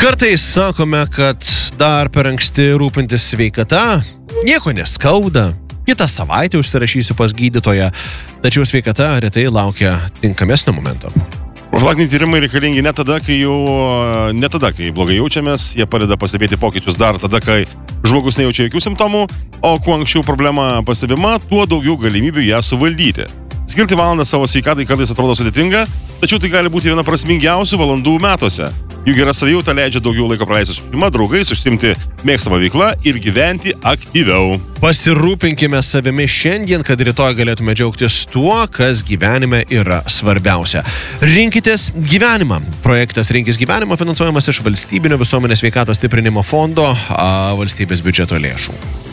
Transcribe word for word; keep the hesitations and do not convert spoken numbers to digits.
Kartais sakome, kad dar per anksti rūpintis sveikata, nieko neskauda, kitą savaitę užsirašysiu pas gydytoją, tačiau sveikata retai laukia tinkamesnio momento. Profilaktiniai tyrimai reikalingi ne tada, kai jau, ne tada, kai blogai jaučiamės, jie padeda pastebėti pokyčius dar tada, kai žmogus nejaučia jokių simptomų, o kuo anksčiau problema pastebima, tuo daugiau galimybių ją suvaldyti. Skirti valandą savo sveikatai kartais atrodo sudėtinga, tačiau tai gali būti viena prasmingiausių valandų metuose. Jų gera savijauta leidžia daugiau laiko praleisti su šeima, draugais, užsiimti mėgstamą veiklą ir gyventi aktyviau. Pasirūpinkime savimi šiandien, kad rytoj galėtume džiaugtis tuo, kas gyvenime yra svarbiausia. Rinkitės gyvenimą. Projektas Rinkis gyvenimą finansuojamas iš valstybinio visuomenės sveikatos stiprinimo fondo a, valstybės biudžeto lėšų.